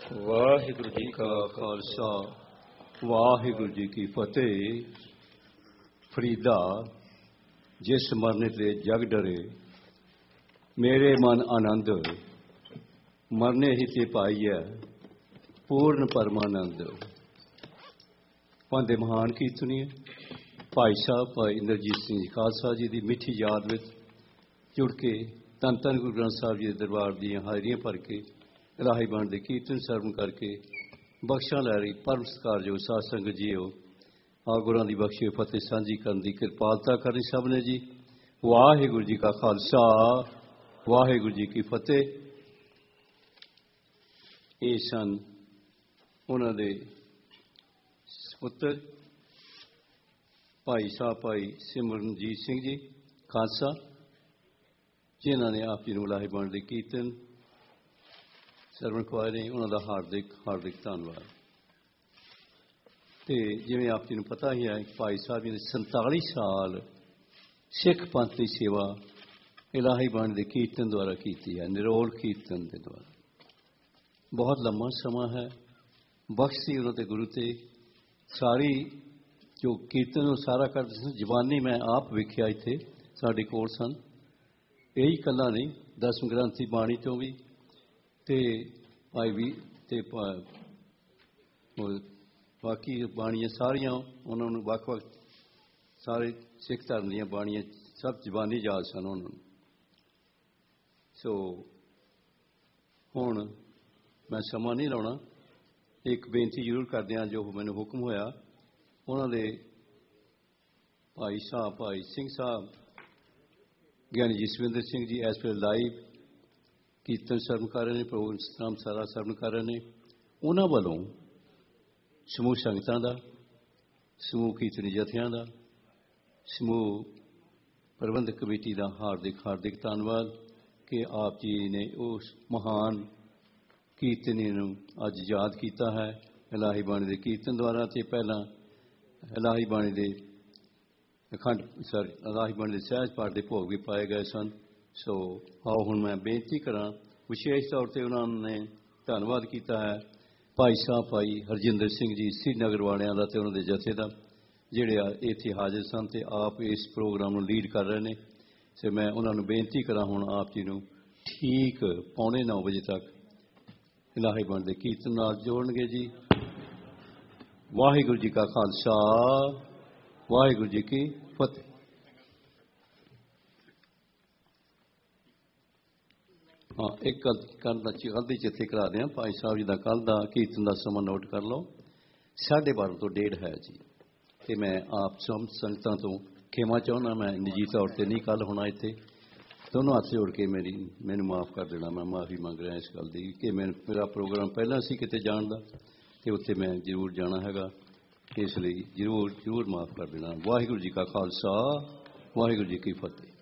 ਵਾਹਿਗੁਰੂ ਜੀ ਕਾ ਖਾਲਸਾ ਵਾਹਿਗੁਰੂ ਜੀ ਕੀ ਫਤਿਹ। ਫਰੀਦਾ ਜਿਸ ਮਰਨੇ ਤੇ ਜਗ ਡਰੇ, ਮੇਰੇ ਮਨ ਆਨੰਦ ਮਰਨੇ ਹੀ ਤੇ ਪਾਈਐ ਪੂਰਨ ਪਰਮਾਨੰਦ। ਪਾਂਦੇ ਮਹਾਨ ਕੀਰਤਨੀਏ ਭਾਈ ਸਾਹਿਬ ਭਾਈ ਇੰਦਰਜੀਤ ਸਿੰਘ ਖਾਲਸਾ ਜੀ ਦੀ ਮਿੱਠੀ ਯਾਦ ਵਿੱਚ ਜੁੜ ਕੇ ਧੰਨ ਧੰਨ ਗੁਰੂ ਗ੍ਰੰਥ ਸਾਹਿਬ ਜੀ ਦੇ ਦਰਬਾਰ ਦੀਆਂ ਹਾਜ਼ਰੀਆਂ ਭਰ ਕੇ ਇਲਾਹੀ ਬਾਣੀ ਦੇ ਕੀਰਤਨ ਸਰਵਣ ਕਰਕੇ ਬਖਸ਼ਾਂ ਲੈ ਰਹੀ ਪਰਮ ਸਤਿਕਾਰਯੋਗ ਸਾਧ ਸੰਗਤ ਜੀਓ, ਆ ਗੁਰਾਂ ਦੀ ਬਖਸ਼ੀ ਫਤਿਹ ਸਾਂਝੀ ਕਰਨ ਦੀ ਕਿਰਪਾਲਤਾ ਕਰਨੀ ਸਭ ਨੇ ਜੀ। ਵਾਹਿਗੁਰੂ ਜੀ ਕਾ ਖਾਲਸਾ ਵਾਹਿਗੁਰੂ ਜੀ ਕੀ ਫਤਿਹ। ਇਹ ਸਨ ਉਹਨਾਂ ਦੇ ਪੁੱਤਰ ਭਾਈ ਸਾਹਿਬ ਭਾਈ ਸਿਮਰਨਜੀਤ ਸਿੰਘ ਜੀ ਖਾਲਸਾ, ਜਿਨ੍ਹਾਂ ਨੇ ਆਪ ਜੀ ਨੂੰ ਇਲਾਹੀ ਬਾਣੀ ਦੇ ਕੀਰਤਨ ਸਰਵਣ ਕਰਵਾਏ ਨੇ। ਉਹਨਾਂ ਦਾ ਹਾਰਦਿਕ ਧੰਨਵਾਦ। ਤੇ ਜਿਵੇਂ ਆਪ ਜੀ ਨੂੰ ਪਤਾ ਹੀ ਹੈ, ਭਾਈ ਸਾਹਿਬ ਜੀ ਨੇ 47 ਸਾਲ ਸਿੱਖ ਪੰਥ ਦੀ ਸੇਵਾ ਇਲਾਹੀ ਬਾਣੀ ਦੇ ਕੀਰਤਨ ਦੁਆਰਾ ਕੀਤੀ ਹੈ, ਨਿਰੋਲ ਕੀਰਤਨ ਦੇ ਦੁਆਰਾ। ਬਹੁਤ ਲੰਮਾ ਸਮਾਂ ਹੈ। ਬਖਸ਼ ਸੀ ਉਹਨਾਂ ਤੇ ਗੁਰੂ ਤੇ ਸਾਰੀ ਜੋ ਕੀਰਤਨ ਨੂੰ ਸਾਰਾ ਕਰਦੇ ਸਨ। ਜ਼ਬਾਨੀ ਮੈਂ ਆਪ ਵੇਖਿਆ, ਇੱਥੇ ਸਾਡੇ ਕੋਲ ਸਨ। ਇਹੀ ਇਕੱਲਾ ਨਹੀਂ, 10 ਗ੍ਰੰਥੀ ਬਾਣੀ ਤੋਂ ਵੀ ਤੇ ਭਾਈ ਵੀ ਤੇ ਬਾਕੀ ਬਾਣੀਆਂ ਸਾਰੀਆਂ ਉਹਨਾਂ ਨੂੰ ਵੱਖ-ਵੱਖ ਸਾਰੇ ਸਿੱਖ ਧਰਮ ਦੀਆਂ ਬਾਣੀਆਂ ਸਭ ਜ਼ਬਾਨੀ ਯਾਦ ਸਨ ਉਹਨਾਂ ਨੂੰ। ਸੋ ਹੁਣ ਮੈਂ ਸਮਾਂ ਨਹੀਂ ਲਾਉਣਾ, ਇੱਕ ਬੇਨਤੀ ਜ਼ਰੂਰ ਕਰਦੇ ਹਾਂ ਜੋ ਮੈਨੂੰ ਹੁਕਮ ਹੋਇਆ। ਉਹਨਾਂ ਦੇ ਭਾਈ ਸਾਹਿਬ ਭਾਈ ਸਿੰਘ ਸਾਹਿਬ ਗਿਆਨੀ ਜਸਵਿੰਦਰ ਸਿੰਘ ਜੀ ਇਸ ਵੇਲੇ ਲਾਈਵ ਕੀਰਤਨ ਸਰਵਣ ਕਰ ਰਹੇ ਨੇ, ਪ੍ਰੋਗਰਾਮ ਸਤਨਾਮ ਸਾਰਾ ਸਰਵਣ ਕਰ ਰਹੇ ਨੇ। ਉਹਨਾਂ ਵੱਲੋਂ ਸਮੂਹ ਸੰਗਤਾਂ ਦਾ, ਸਮੂਹ ਕੀਰਤਨੀ ਜਥਿਆਂ ਦਾ, ਸਮੂਹ ਪ੍ਰਬੰਧਕ ਕਮੇਟੀ ਦਾ ਹਾਰਦਿਕ ਧੰਨਵਾਦ ਕਿ ਆਪ ਜੀ ਨੇ ਉਸ ਮਹਾਨ ਕੀਰਤਨੀ ਨੂੰ ਅੱਜ ਯਾਦ ਕੀਤਾ ਹੈ ਇਲਾਹੀ ਬਾਣੀ ਦੇ ਕੀਰਤਨ ਦੁਆਰਾ। ਤੇ ਪਹਿਲਾਂ ਇਲਾਹੀ ਬਾਣੀ ਦੇ ਇਲਾਹੀ ਬਾਣੀ ਦੇ ਸਹਿਜ ਪਾਠ ਦੇ ਭੋਗ ਵੀ ਪਾਏ ਗਏ ਸਨ। ਸੋ ਆਓ ਹੁਣ ਮੈਂ ਬੇਨਤੀ ਕਰਾਂ, ਵਿਸ਼ੇਸ਼ ਤੌਰ 'ਤੇ ਉਹਨਾਂ ਨੇ ਧੰਨਵਾਦ ਕੀਤਾ ਹੈ ਭਾਈ ਸਾਹਿਬ ਭਾਈ ਹਰਜਿੰਦਰ ਸਿੰਘ ਜੀ ਸ੍ਰੀਨਗਰ ਵਾਲਿਆਂ ਦਾ ਤੇ ਉਹਨਾਂ ਦੇ ਜਥੇ ਦਾ, ਜਿਹੜੇ ਇੱਥੇ ਹਾਜ਼ਰ ਸਨ ਤੇ ਆਪ ਇਸ ਪ੍ਰੋਗਰਾਮ ਨੂੰ ਲੀਡ ਕਰ ਰਹੇ ਨੇ। ਤੇ ਮੈਂ ਉਹਨਾਂ ਨੂੰ ਬੇਨਤੀ ਕਰਾਂ ਹੁਣ ਆਪ ਜੀ ਨੂੰ ਠੀਕ 8:45 ਵਜੇ ਤੱਕ ਇਲਾਹੀ ਬਾਣੀ ਦੇ ਕੀਰਤਨ ਨਾਲ ਜੋੜਨਗੇ ਜੀ। ਵਾਹਿਗੁਰੂ ਜੀ ਕਾ ਖਾਲਸਾ ਵਾਹਿਗੁਰੂ ਜੀ ਕੀ ਫਤਿਹ। ਹਾਂ, ਇੱਕ ਕੱਲ੍ਹ ਦੀ ਜਿੱਥੇ ਕਰਾ ਦਿਆਂ ਭਾਈ ਸਾਹਿਬ ਜੀ ਦਾ ਕੱਲ੍ਹ ਦਾ ਕੀਰਤਨ ਦਾ ਸਮਾਂ ਨੋਟ ਕਰ ਲਓ। 12:30 ਤੋਂ 1:30 ਹੈ ਜੀ। ਤੇ ਮੈਂ ਆਪ ਸਭ ਸੰਗਤਾਂ ਤੋਂ ਖਿਮਾ ਚਾਹੁੰਦਾ, ਮੈਂ ਨਿੱਜੀ ਤੌਰ 'ਤੇ ਨਹੀਂ ਕੱਲ੍ਹ ਹੋਣਾ ਇੱਥੇ। ਦੋਨੋਂ ਹੱਥ ਜੋੜ ਕੇ ਮੈਨੂੰ ਮਾਫ਼ ਕਰ ਦੇਣਾ। ਮੈਂ ਮਾਫ਼ੀ ਮੰਗ ਰਿਹਾ ਇਸ ਗੱਲ ਦੀ ਕਿ ਮੇਰਾ ਪ੍ਰੋਗਰਾਮ ਪਹਿਲਾਂ ਸੀ ਕਿਤੇ ਜਾਣ ਦਾ, ਅਤੇ ਉੱਥੇ ਮੈਂ ਜ਼ਰੂਰ ਜਾਣਾ ਹੈਗਾ, ਇਸ ਲਈ ਜ਼ਰੂਰ ਮਾਫ਼ ਕਰ ਦੇਣਾ। ਵਾਹਿਗੁਰੂ ਜੀ ਕਾ ਖਾਲਸਾ ਵਾਹਿਗੁਰੂ ਜੀ ਕੀ ਫਤਿਹ।